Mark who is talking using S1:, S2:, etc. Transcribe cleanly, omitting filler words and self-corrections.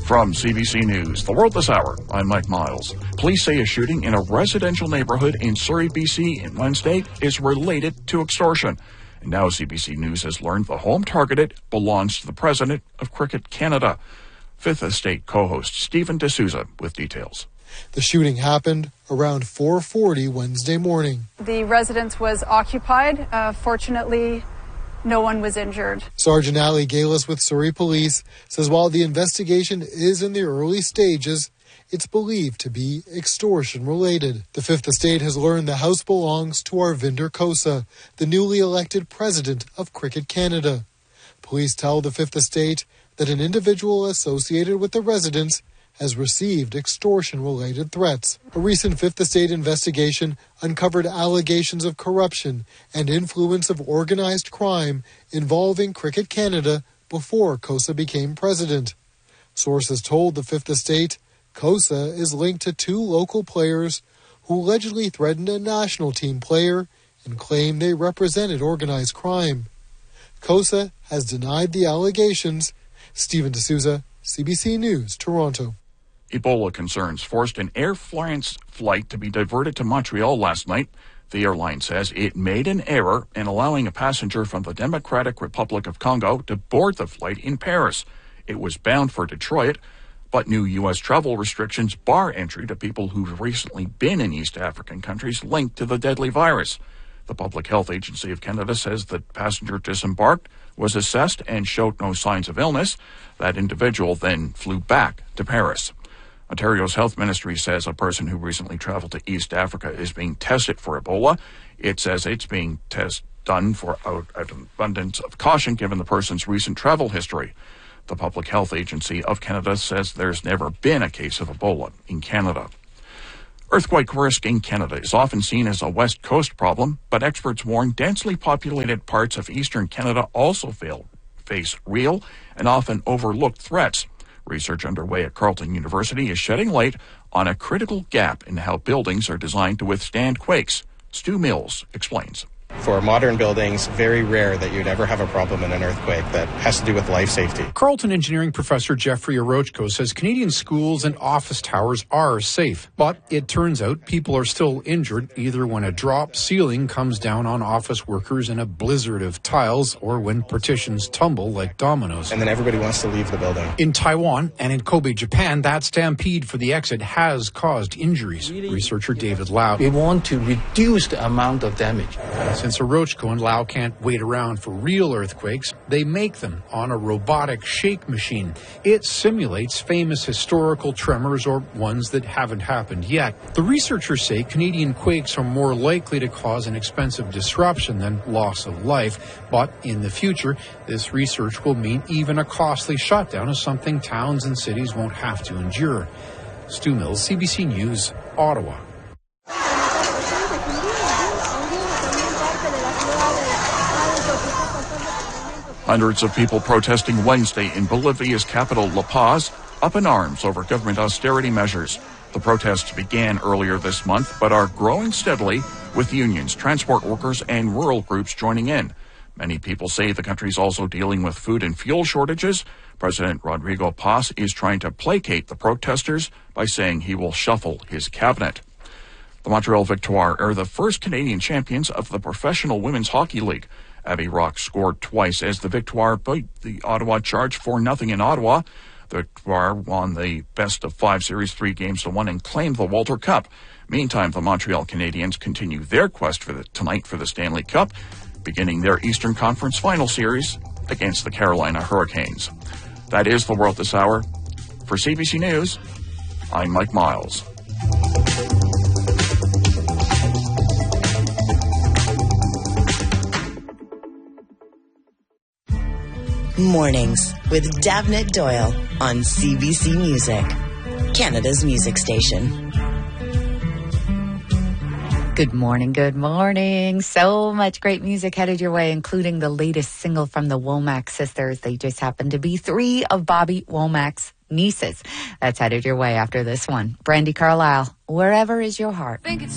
S1: From CBC News, The World This Hour, I'm Mike Miles. Police say a shooting in a residential neighborhood in Surrey, BC on Wednesday is related to extortion. And now CBC News has learned the home targeted belongs to the president of Cricket Canada. Fifth Estate co-host Steven D'Souza with details.
S2: The shooting happened around 4:40 Wednesday morning.
S3: The residence was occupied. Fortunately, no one was injured.
S2: Sergeant Ali Galis with Surrey Police says while the investigation is in the early stages, it's believed to be extortion-related. The Fifth Estate has learned the house belongs to Arvinder Khosa, the newly elected president of Cricket Canada. Police tell the Fifth Estate that an individual associated with the residence has received extortion-related threats. A recent Fifth Estate investigation uncovered allegations of corruption and influence of organized crime involving Cricket Canada before Khosa became president. Sources told the Fifth Estate Khosa is linked to two local players who allegedly threatened a national team player and claimed they represented organized crime. Khosa has denied the allegations. Steven D'Souza, CBC News, Toronto.
S1: Ebola concerns forced an Air France flight to be diverted to Montreal last night. The airline says it made an error in allowing a passenger from the Democratic Republic of Congo to board the flight in Paris. It was bound for Detroit, but new U.S. travel restrictions bar entry to people who've recently been in East African countries linked to the deadly virus. The Public Health Agency of Canada says the passenger disembarked, was assessed, and showed no signs of illness. That individual then flew back to Paris. Ontario's health ministry says a person who recently traveled to East Africa is being tested for Ebola. It says it's being done for an abundance of caution given the person's recent travel history. The Public Health Agency of Canada says there's never been a case of Ebola in Canada. Earthquake risk in Canada is often seen as a West Coast problem, but experts warn densely populated parts of eastern Canada also face real and often overlooked threats. Research underway at Carleton University is shedding light on a critical gap in how buildings are designed to withstand quakes. Stu Mills explains.
S4: For modern buildings, very rare that you'd ever have a problem in an earthquake that has to do with life safety.
S5: Carleton engineering professor Jeffrey Orochko says Canadian schools and office towers are safe. But it turns out people are still injured either when a drop ceiling comes down on office workers in a blizzard of tiles or when partitions tumble like dominoes.
S4: And then everybody wants to leave the building.
S5: In Taiwan and in Kobe, Japan, that stampede for the exit has caused injuries. Researcher David Lau.
S6: We want to reduce the amount of damage.
S5: Since Orochko and Lau can't wait around for real earthquakes, they make them on a robotic shake machine. It simulates famous historical tremors or ones that haven't happened yet. The researchers say Canadian quakes are more likely to cause an expensive disruption than loss of life. But in the future, this research will mean even a costly shutdown is something towns and cities won't have to endure. Stu Mills, CBC News, Ottawa.
S1: Hundreds of people protesting Wednesday in Bolivia's capital, La Paz, up in arms over government austerity measures. The protests began earlier this month, but are growing steadily, with unions, transport workers, and rural groups joining in. Many people say the country's also dealing with food and fuel shortages. President Rodrigo Paz is trying to placate the protesters by saying he will shuffle his cabinet. The Montreal Victoire are the first Canadian champions of the Professional Women's Hockey League. Abby Rock scored twice as the Victoire beat the Ottawa Charge 4-0 in Ottawa. The Victoire won the best-of-5 series 3-1 and claimed the Walter Cup. Meantime, the Montreal Canadiens continue their quest tonight for the Stanley Cup, beginning their Eastern Conference Final Series against the Carolina Hurricanes. That is The World This Hour. For CBC News, I'm Mike Miles.
S7: Mornings with Davnit Doyle on CBC Music, Canada's music station.
S8: Good morning, good morning. So much great music headed your way, including the latest single from the Womack sisters. They just happen to be three of Bobby Womack's nieces. That's headed your way after this one. Brandi Carlile, Wherever Is Your Heart.
S9: Think it's